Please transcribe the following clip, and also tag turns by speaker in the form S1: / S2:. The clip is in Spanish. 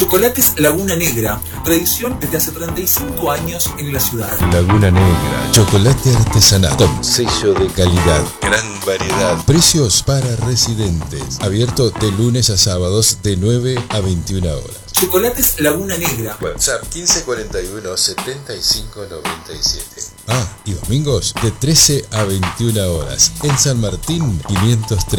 S1: Chocolates Laguna Negra, tradición desde hace 35 años en la ciudad.
S2: Laguna Negra, chocolate artesanal con sello de calidad, gran variedad, precios para residentes, abierto de lunes a sábados de 9 a 21 horas.
S1: Chocolates Laguna Negra.
S2: WhatsApp 1541 75 97. Y domingos de 13 a 21 horas en San Martín 530.